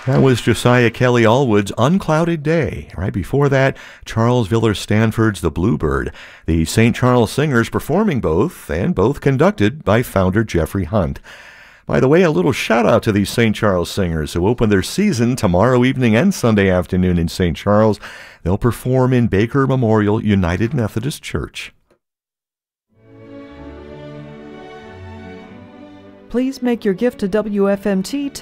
That was Josiah Kelly Allwood's Unclouded Day. Right before that, Charles Villers Stanford's The Bluebird. The St. Charles Singers performing both, and both conducted by founder Jeffrey Hunt. By the way, a little shout out to these St. Charles Singers who open their season tomorrow evening and Sunday afternoon in St. Charles. They'll perform in Baker Memorial United Methodist Church. Please make your gift to WFMT